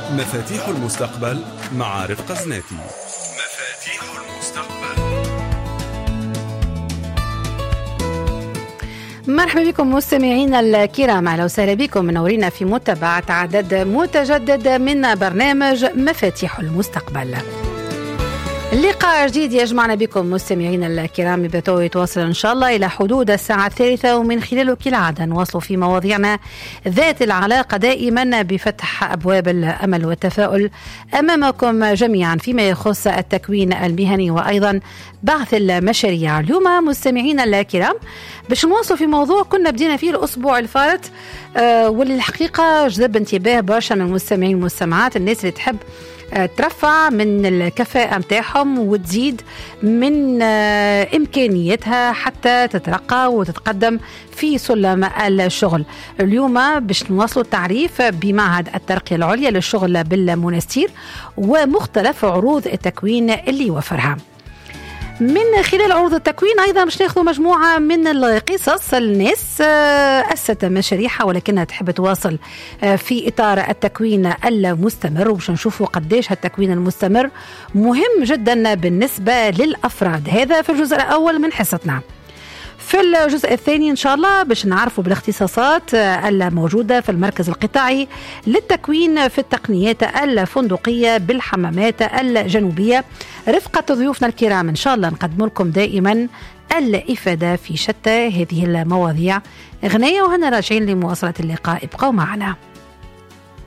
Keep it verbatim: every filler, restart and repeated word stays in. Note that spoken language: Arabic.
مفاتيح المستقبل مع رفقة زناتي. مفاتيح المستقبل. مرحبا بكم مستمعينا الكرام، اهلا وسهلا بكم، منورين في متابعة عدد متجدد من برنامج مفاتيح المستقبل. اللقاء جديد يجمعنا بكم مستمعينا الكرام، بتو يتواصل إن شاء الله إلى حدود الساعة الثالثة، ومن خلاله كالعادة نواصل في مواضيعنا ذات العلاقة دائما بفتح أبواب الأمل والتفاؤل أمامكم جميعا فيما يخص التكوين المهني وأيضا بعث المشاريع. اليوم مستمعينا الكرام باش نواصل في موضوع كنا بدينا فيه الأسبوع الفارط، أه وللحقيقة جذب انتباه برشا من المستمعين والمستمعات، الناس اللي تحب ترفع من الكفاءة متاعهم وتزيد من إمكانياتها حتى تترقى وتتقدم في سلم الشغل. اليوم باش نواصلوا التعريف بمعهد الترقية العليا للشغل بالمنستير ومختلف عروض التكوين اللي يوفرها. من خلال عروض التكوين أيضا باش ناخذ مجموعة من القصص، الناس أسست مشاريعها ولكنها تحب تواصل في إطار التكوين المستمر، وباش نشوفوا قديش هالتكوين المستمر مهم جدا بالنسبة للأفراد. هذا في الجزء الأول من حصتنا. في الجزء الثاني إن شاء الله باش نعرفوا بالاختصاصات الموجودة في المركز القطاعي للتكوين في التقنيات الفندقية بالحمامات الجنوبية. رفقة ضيوفنا الكرام إن شاء الله نقدم لكم دائما الإفادة في شتى هذه المواضيع. غنية وهنا راجعين لمواصلة اللقاء، ابقوا معنا.